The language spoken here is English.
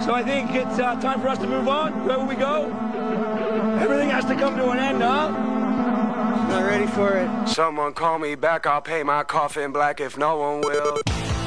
So I think it's time for us to move on. Where will we go? Everything has to come to an end, huh? Not ready for it. Someone call me back, I'll paint my coffin black if no one will.